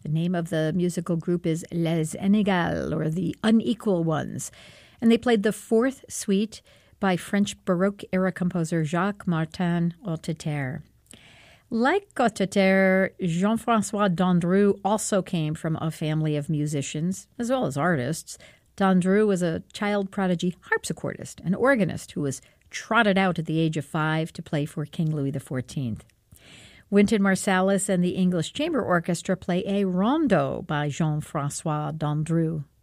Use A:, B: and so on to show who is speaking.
A: The name of the musical group is Les Inégales, or the Unequal Ones, and they played the fourth suite by French Baroque-era composer Jacques Martin Hotteterre. Like Hotteterre, Jean-François Dandru also came from a family of musicians, as well as artists. Dandru was a child prodigy harpsichordist and organist who was trotted out at the age of 5 to play for King Louis XIV. Wynton Marsalis and the English Chamber Orchestra play a rondo by Jean-François Dandru.